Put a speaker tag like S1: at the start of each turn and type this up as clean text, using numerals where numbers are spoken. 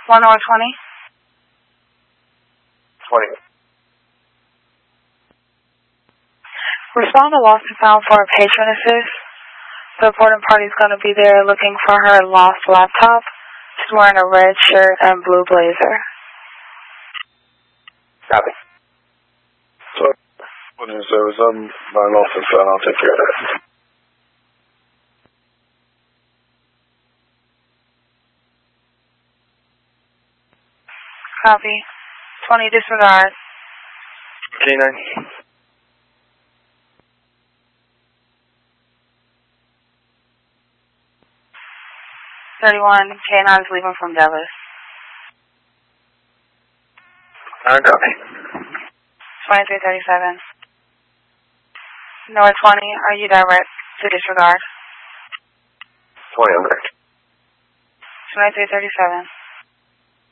S1: 1 or 20?
S2: 20.
S1: Respond to lost and found for a patron assist. The reporting party is going to be there looking for her lost laptop. She's wearing a red shirt and blue blazer.
S2: Copy.
S3: So, what is service? I'm my lost and found. I'll take care of that.
S1: Copy. 20 disregard.
S3: K9.
S1: 31, K9 is leaving from Dallas.
S3: Copy.
S1: 2337. North 20, are you direct to disregard?
S2: 20 on direct.
S1: 2337.